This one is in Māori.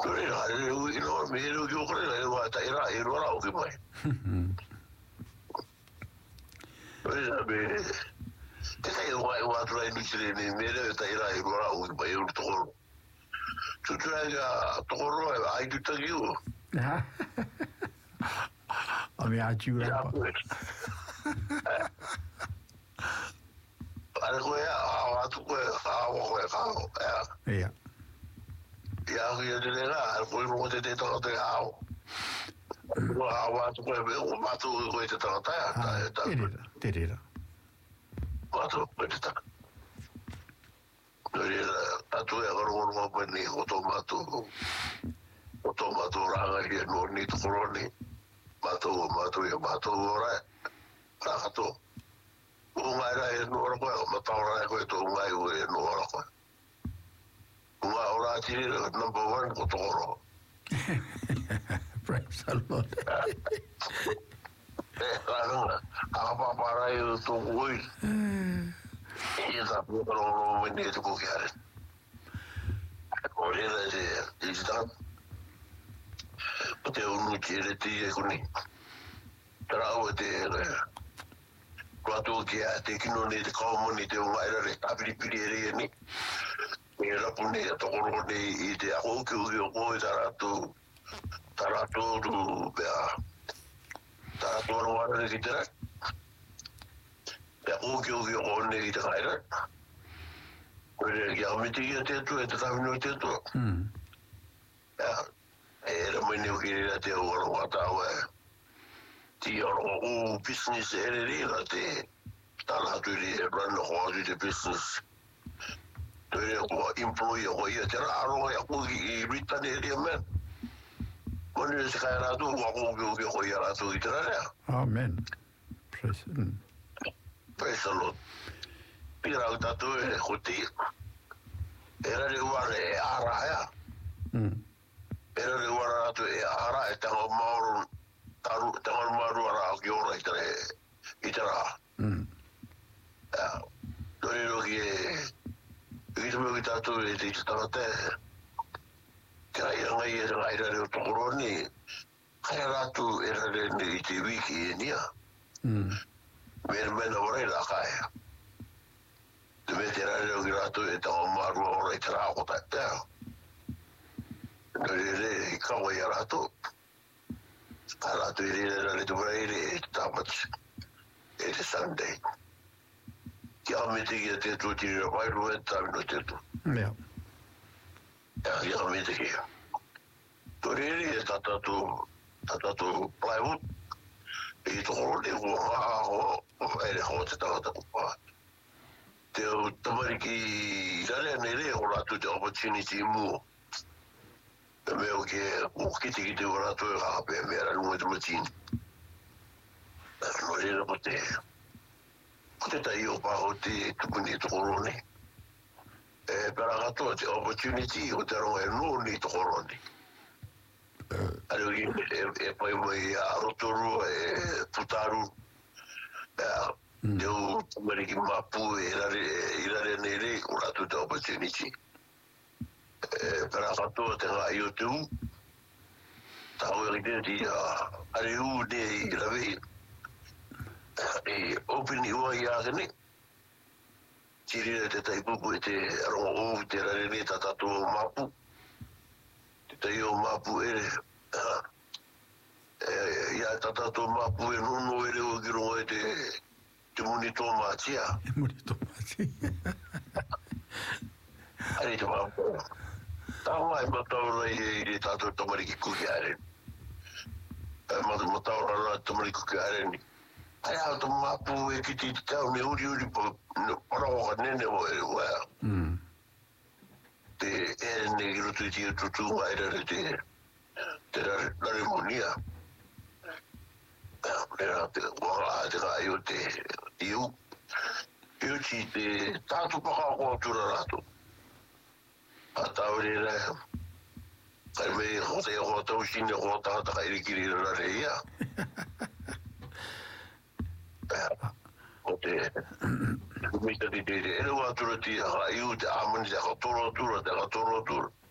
You know, me, you go, what I write, you know, Te wai watu rai nuchire ni mere ta ira I gora u ba eu toro. Tu traga toro ai tu tagiu. A me ajuda. Ara ko ya watu ko ya. Ja. Ja, je de la, ko mo te to te au. Watu ko be o matu ko te ta. Terera. Watu ko te ta. Atu e agora mo ko ni automatu ranga ye no ni to koroni. Matu ora. Rato. Unga era no ora ko mataura ko to unga e no ora ko. Unga ora tiri number 1 ko toro. Praise the Lord. Apa para eu to ui. Esa pro me ne to kokare. Olha de está. O teu no tire ti ko ni. Trao te quando que a tecnologia de comunidade vai restabelecer ni era pune to koroni ide a que o ko tarato do bea tarato no ara de tira ya o que o ne ide caira ya me tinha teto e tava no teto era muito que era te o wata ti o business era te tala tu de run o de business tu o employee o ia te aro ya ko i rita de men quando se cairá do o ia tu i tra Amen. Praise the Lord pira o tatu e khoti era de wale ara ya era de wara tu e ara e tango mauru tango maru ara ki ora itara Torero che visto che tanto ti stava te che hai era tu coroni era tu era di TV che nia me ora la caia tu mettere lo grato e tango maru ora itara o te Torero kawai era tu Alla tu era le dovrei tamat e Sunday Chiaramente che te tu ti vai lo no teto. Ja. Chiaramente che. Toreri è stato plywood e tu le ho e le ho stato qua. Te tamari che dare nere ho la tu opportunity mu. Veo che o che ti ora tu ha per era lungo di macchina. Non era potere. Potete io pago ti bonito coroni per agato opportunity o te ero non ni to coroni allora e poi voi a rotoro e putaru io come che mapu era nere con la tua opportunity per agato te la YouTube stavo ridendo a riude la vedi e open io ya gani tiri te tai bubu te ro te ra ne ta tu mapu te io mapu ya ta tu mapu e no ere o giro te monito matia ari te mapu ta mai mato re ta tu tomari ki kuiare mato ra tomari kuiare Ai auto mapu e ki ti tau me uri para o nene o te e ne grutu ti tu ai te la harmonia era te ora te ai te io ci te tanto poco con turato a taurire per me ho te ho to uscire ho ta ai kiri la reia Ote mi sta di era una turati aiuta a mangiare toro